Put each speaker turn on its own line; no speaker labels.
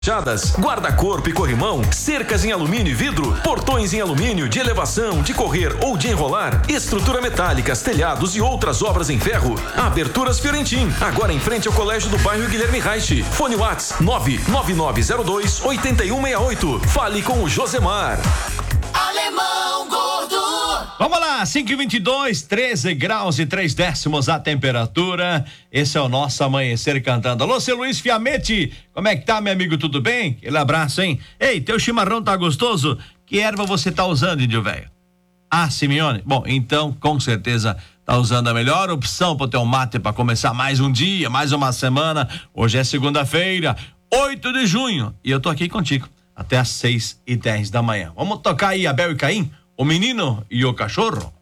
Fechadas, guarda-corpo e corrimão, cercas em alumínio e vidro, portões em alumínio de elevação, de correr ou de enrolar, estrutura metálicas, telhados e outras obras em ferro. Aberturas Fiorentim, agora em frente ao Colégio do Bairro Guilherme Reich. Fone Whats 99902-8168. Fale com o Josemar.
Alemão Gordo.
Vamos lá, 5h22, 13 graus e 3 décimos a temperatura. Esse é o nosso amanhecer cantando. Alô, seu Luiz Fiamete, como é que tá, meu amigo? Tudo bem? Aquele abraço, hein? Ei, teu chimarrão tá gostoso? Que erva você tá usando, índio velho? Ah, Simeone? Bom, então, com certeza tá usando a melhor opção pro teu mate para começar mais um dia, mais uma semana. Hoje é segunda-feira, 8 de junho, e eu tô aqui contigo até às 6h10 da manhã. Vamos tocar aí Abel e Caim, o menino e o cachorro?